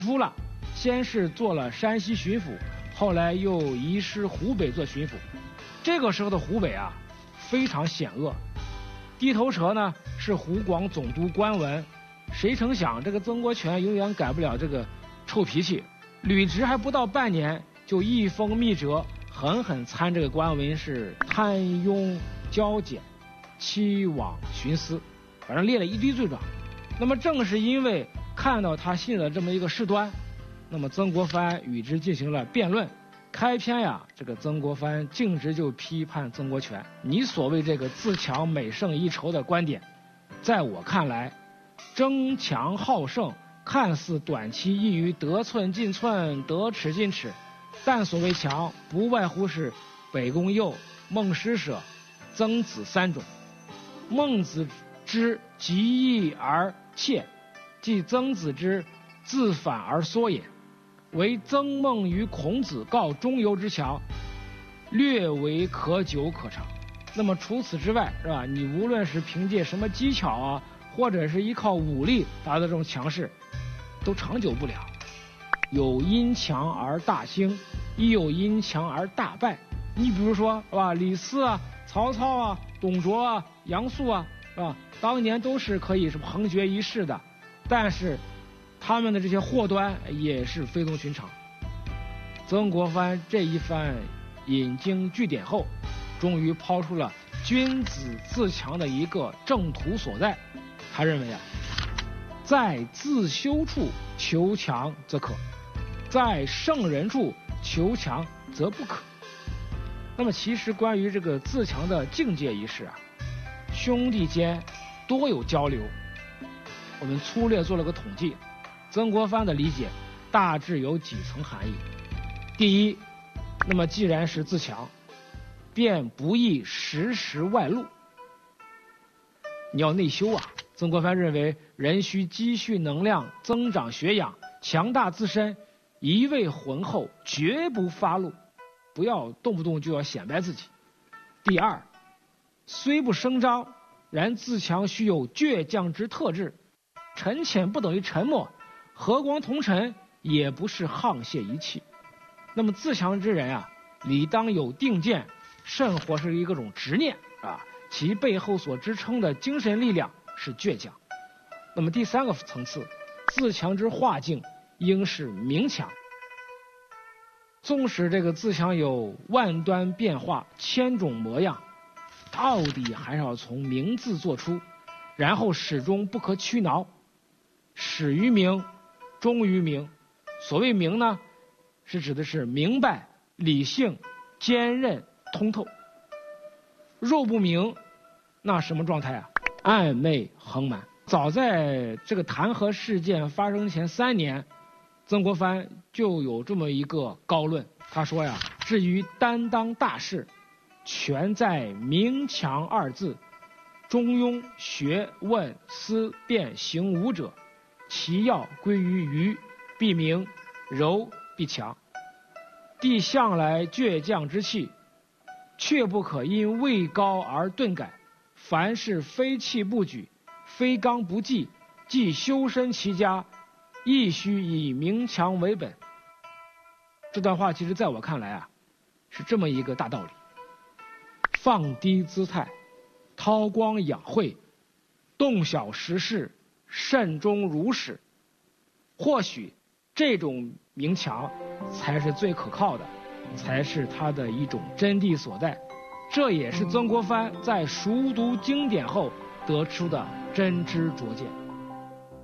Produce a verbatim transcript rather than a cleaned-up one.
夫了，先是做了山西巡抚，后来又移师湖北做巡抚。这个时候的湖北啊，非常险恶。地头蛇呢是湖广总督关文，谁成想这个曾国荃永远改不了这个臭脾气，履职还不到半年，就一封密折，狠狠参这个关文是贪庸骄俭、欺罔徇私，反正列了一堆罪状。那么正是因为看到他信的这么一个事端，那么曾国藩与之进行了辩论。开篇呀，这个曾国藩径直就批判曾国荃，你所谓这个自强美胜一筹的观点，在我看来，争强好胜看似短期易于得寸进寸、得尺进尺，但所谓强，不外乎是北宫佑、孟施舍、曾子三种。孟子之极义而切，即曾子之自反而缩也。为曾孟与孔子告中游之强，略为可久可长。那么除此之外，是吧？你无论是凭借什么技巧啊，或者是依靠武力达到这种强势，都长久不了。有因强而大兴，亦有因强而大败。你比如说，是吧？李斯啊、曹操啊、董卓啊、杨素啊，是吧？当年都是可以什么横绝一世的，但是他们的这些祸端也是非同寻常。曾国藩这一番引经据典后，终于抛出了君子自强的一个正途所在。他认为啊，在自修处求强则可，在圣人处求强则不可。那么其实关于这个自强的境界一事啊，兄弟间多有交流。我们粗略做了个统计，曾国藩的理解大致有几层含义。第一，那么既然是自强，便不宜时时外露。你要内修啊。曾国藩认为人需积蓄能量，增长学养，强大自身，一味浑厚，绝不发露，不要动不动就要显摆自己。第二，虽不声张，然自强须有倔强之特质。沉潜不等于沉默，和光同尘也不是沆瀣一气。那么自强之人啊，理当有定见，甚或是一个种执念啊，其背后所支撑的精神力量是倔强。那么第三个层次，自强之化境应是明强。纵使这个自强有万端变化、千种模样，到底还是要从明字做出，然后始终不可屈挠，始于明，终于明。所谓明呢，是指的是明白、理性、坚韧、通透。若不明，那什么状态啊？暧昧横蛮。早在这个弹劾事件发生前三年，曾国藩就有这么一个高论。他说呀，至于担当大事，全在明强二字。中庸学问思辨行武者，其要归于愚，必明；柔必强。帝向来倔强之气，却不可因位高而顿改。凡事非气不举，非刚不济，既修身齐家，亦须以明强为本。这段话其实在我看来啊，是这么一个大道理：放低姿态，韬光养晦，洞晓时事，慎终如始。或许这种明强才是最可靠的，才是它的一种真谛所在。这也是曾国藩在熟读经典后得出的真知灼见。